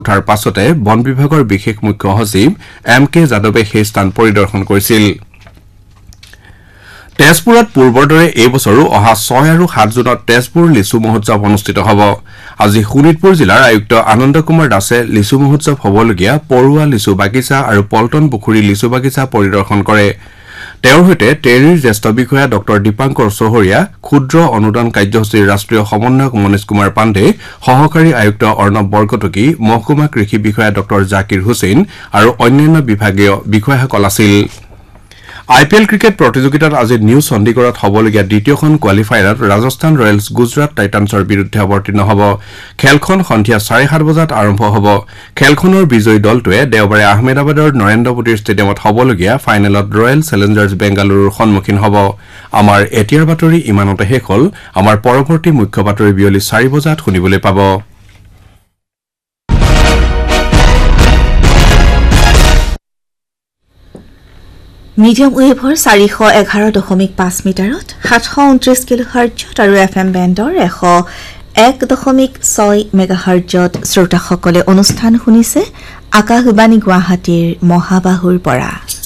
উঠাৰ পাছতে বন বিভাগৰ বিশেষ মুখ্য সচিব MK যাদৱে সেই স্থান পৰিদৰ্শন কৰিছিল তেজপুৰত পূৰ্বৰ দৰে এই বছৰো অহা 6 আৰু 7 জুনত তেজপুৰ লিচু মহোৎসৱ অনুষ্ঠিত হ'ব আজি শোণিতপুৰ জিলাৰ আয়ুক্ত আনন্দ কুমাৰ দাসে লিচু মহোৎসৱ হ'বলগীয়া পৰুৱা লিচু বাগিচা আৰু পল্টন পুখুৰী লিচু বাগিচা পৰিদৰ্শন কৰে তেওঁৰ হৈতে টেৰিৰ জ্যেষ্ঠ বিষয়া ডক্টৰ দীপাংকৰ চহৰীয়া ক্ষুদ্ৰ অনুদান কাৰ্যসূচীৰ ৰাষ্ট্ৰীয় সমন্বয়ক মনীষ কুমাৰ পাণ্ডে সহকাৰী আয়ুক্ত অৰ্ণৱ বৰকটকী মহকুমা কৃষি বিষয়া ডক্টৰ জাকিৰ হুছেইন আৰু অন্যান্য বিভাগীয় বিষয়াসকল আছিল IPL ক্ৰিকেট প্ৰতিযোগিতাত আজি নিউ চণ্ডীগড়ত হ'বলগীয়া দ্বিতীয়খন কোৱালিফায়াৰত ৰাজস্থান ৰয়েলছ গুজৰাট টাইটান্সৰ বিৰুদ্ধে অৱতীৰ্ণ হ'ব খেলখন সন্ধিয়া 7:30 বজাত আৰম্ভ হ'ব খেলখনৰ বিজয়ী দলটোৱে দেওবাৰে আহমেদাবাদৰ নৰেন্দ্ৰ মোদী ষ্টেডিয়ামত হ'বলগীয়া ফাইনেলত ৰয়েল চেলেঞ্জাৰ্ছ বেংগালুৰুৰ সন্মুখীন হ'ব আমাৰ এতিয়াৰ বাতৰি ইমানতে শেষ হ'ল আমাৰ পৰৱৰ্তী মুখ্য বাতৰি বিয়লি 4 বজাত শুনিবলৈ পাব মিডিয়াম ৱেভৰ 411.5 মিটাৰত 729 কিলোহাৰ্টজত আৰু FM বেণ্ডৰ 101.6 মেগাহাৰ্টজত শ্ৰোতাসকলে অনুষ্ঠান শুনিছে আকাশবাণী গুৱাহাটীৰ মহাবাহুৰ পৰা